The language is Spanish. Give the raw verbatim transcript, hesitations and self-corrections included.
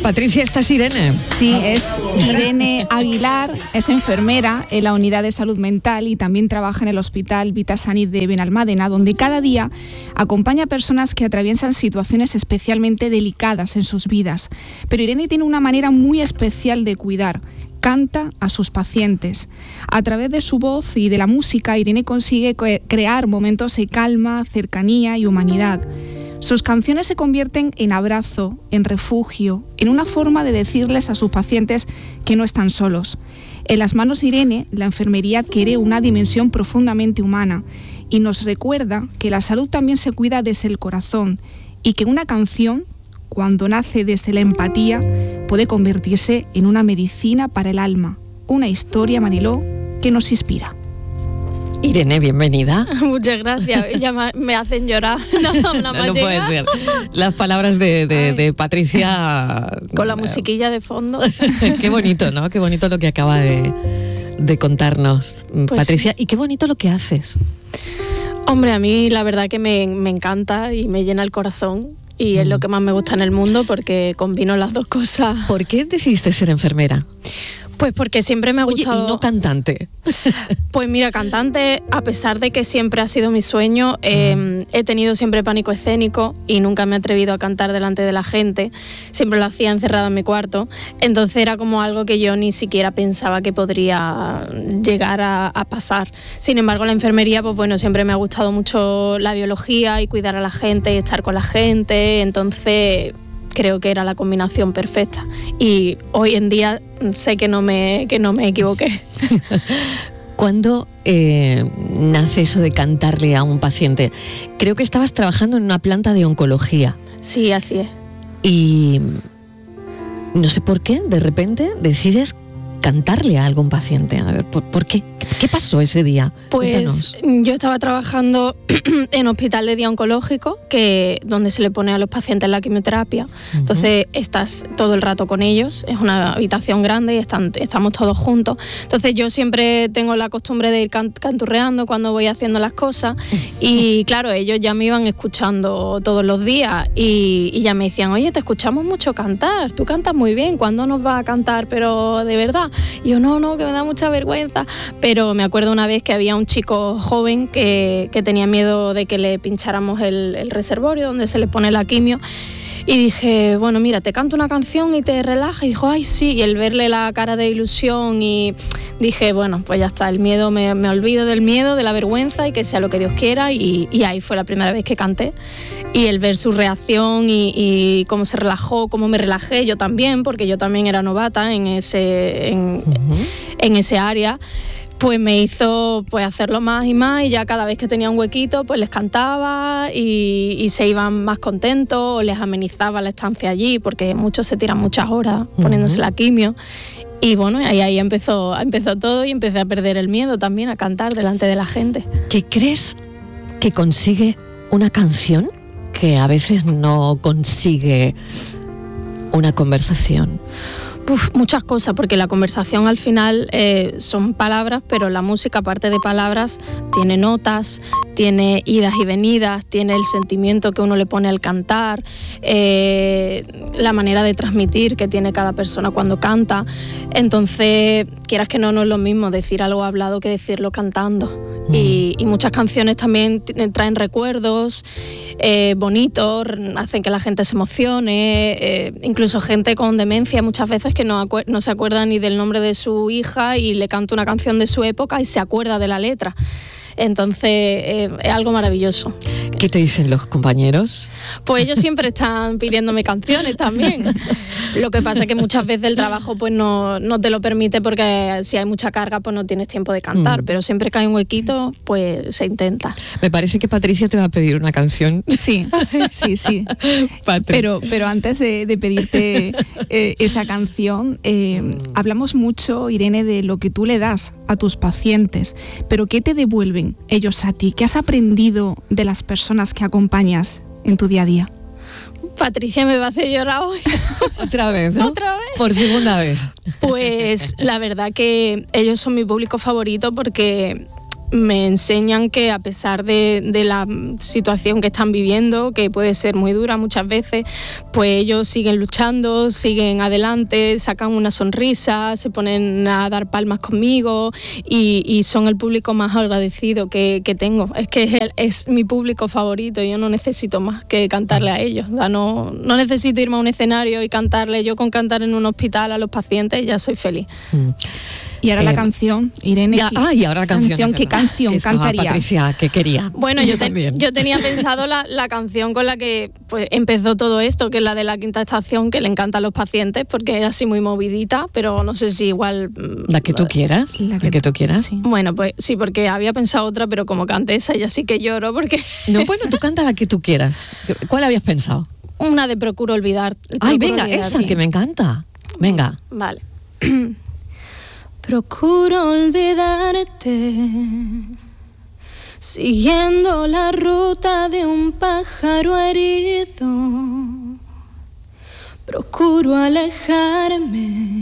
Patricia, esta es Irene. Sí, es Irene Aguilar, es enfermera en la unidad de salud mental y también trabaja en el hospital Vitasani de Benalmádena, donde cada día acompaña a personas que atraviesan situaciones especialmente delicadas en sus vidas. Pero Irene tiene una manera muy especial de cuidar. Canta a sus pacientes. A través de su voz y de la música, Irene consigue crear momentos de calma, cercanía y humanidad. Sus canciones se convierten en abrazo, en refugio, en una forma de decirles a sus pacientes que no están solos. En las manos de Irene, la enfermería adquiere una dimensión profundamente humana y nos recuerda que la salud también se cuida desde el corazón y que una canción, cuando nace desde la empatía, puede convertirse en una medicina para el alma. Una historia, Mariló, que nos inspira. Irene, bienvenida. Muchas gracias. Ya me hacen llorar. No, no, no, no puede ser. Las palabras de, de, de Patricia... Con la musiquilla de fondo. Qué bonito, ¿no? Qué bonito lo que acaba de, de contarnos, pues, Patricia. Y qué bonito lo que haces. Hombre, a mí la verdad que me, me encanta y me llena el corazón. Y es mm. lo que más me gusta en el mundo porque combino las dos cosas. ¿Por qué decidiste ser enfermera? Pues porque siempre me ha gustado... Oye, ¿y no cantante? Pues mira, cantante, a pesar de que siempre ha sido mi sueño, eh, he tenido siempre pánico escénico y nunca me he atrevido a cantar delante de la gente. Siempre lo hacía encerrada en mi cuarto. Entonces era como algo que yo ni siquiera pensaba que podría llegar a, a pasar. Sin embargo, la enfermería, pues bueno, siempre me ha gustado mucho la biología y cuidar a la gente y estar con la gente. Entonces... creo que era la combinación perfecta y hoy en día sé que no me, que no me equivoqué. ¿Cuándo eh, nace eso de cantarle a un paciente? Creo que estabas trabajando en una planta de oncología. Sí, así es. Y no sé por qué, de repente decides cantarle a algún paciente. A ver, ¿por, por qué? ¿Qué pasó ese día? Pues Cuéntanos. Yo estaba trabajando en hospital de día oncológico, que donde se le pone a los pacientes la quimioterapia. Uh-huh. Entonces estás todo el rato con ellos, es una habitación grande y están, estamos todos juntos. Entonces yo siempre tengo la costumbre de ir can- canturreando cuando voy haciendo las cosas y claro, ellos ya me iban escuchando todos los días y, y ya me decían, oye, te escuchamos mucho cantar, tú cantas muy bien, ¿cuándo nos vas a cantar? Pero de verdad. Y yo, no, no, que me da mucha vergüenza. Pero me acuerdo una vez que había un chico joven que, que tenía miedo de que le pincháramos el, el reservorio donde se le pone la quimio. Y dije, bueno, mira, te canto una canción y te relaja. Y dijo, ay, sí. Y el verle la cara de ilusión y dije, bueno, pues ya está, el miedo, me, me olvido del miedo, de la vergüenza y que sea lo que Dios quiera. Y, y ahí fue la primera vez que canté. Y el ver su reacción y, y cómo se relajó, cómo me relajé, yo también, porque yo también era novata en ese, en, uh-huh. en ese área, pues me hizo pues hacerlo más y más y ya cada vez que tenía un huequito pues les cantaba y, y se iban más contentos o les amenizaba la estancia allí porque muchos se tiran muchas horas poniéndose uh-huh. la quimio. Y bueno, ahí, ahí empezó, empezó todo y empecé a perder el miedo también a cantar delante de la gente. ¿Qué crees que consigue una canción que a veces no consigue una conversación? Uf, muchas cosas, porque la conversación al final eh, son palabras, pero la música, aparte de palabras, tiene notas, tiene idas y venidas, tiene el sentimiento que uno le pone al cantar, eh, la manera de transmitir que tiene cada persona cuando canta. Entonces, quieras que no, no es lo mismo decir algo hablado que decirlo cantando. Mm. Y, y muchas canciones también t- traen recuerdos eh, bonitos, hacen que la gente se emocione, eh, incluso gente con demencia muchas veces que no, acu- no se acuerda ni del nombre de su hija y le canta una canción de su época y se acuerda de la letra. Entonces eh, es algo maravilloso. ¿Qué te dicen los compañeros? Pues ellos siempre están pidiéndome canciones también. Lo que pasa es que muchas veces el trabajo pues no, no te lo permite porque si hay mucha carga pues no tienes tiempo de cantar, mm. pero siempre que hay un huequito pues se intenta. Me parece que Patricia te va a pedir una canción. Sí, sí, sí. Pero, pero antes de, de pedirte eh, esa canción, eh, mm. hablamos mucho, Irene, de lo que tú le das a tus pacientes, pero ¿qué te devuelven ellos a ti? ¿Qué has aprendido de las personas que acompañas en tu día a día? Patricia me va a hacer llorar hoy. Otra vez, ¿no? Otra vez. Por segunda vez. Pues la verdad que ellos son mi público favorito porque me enseñan que a pesar de, de la situación que están viviendo, que puede ser muy dura muchas veces, pues ellos siguen luchando, siguen adelante, sacan una sonrisa, se ponen a dar palmas conmigo y, y son el público más agradecido que, que tengo. Es que es, el, es mi público favorito, yo no necesito más que cantarle a ellos. O sea, no, no necesito irme a un escenario y cantarle. Yo con cantar en un hospital a los pacientes ya soy feliz. Mm. Y ahora Eh, la canción, Irene. Ya, ah, y ahora la canción. es ¿Qué verdad. canción Estaba cantarías? Patricia, que quería. Bueno, Y yo, te- también. yo tenía pensado la, la canción con la que pues, empezó todo esto, que es la de La Quinta Estación, que le encanta a los pacientes, porque es así muy movidita, pero no sé si igual... mm, La que tú quieras, la que, tú quieras. Sí. Bueno, pues sí, porque había pensado otra, pero como cante esa, ya sí que lloro, porque No, bueno, tú canta la que tú quieras. ¿Cuál habías pensado? una de Procuro Olvidar. Ay, Procuro venga, olvidar, esa sí. que me encanta. Venga. Vale. Procuro olvidarte, siguiendo la ruta de un pájaro herido. Procuro alejarme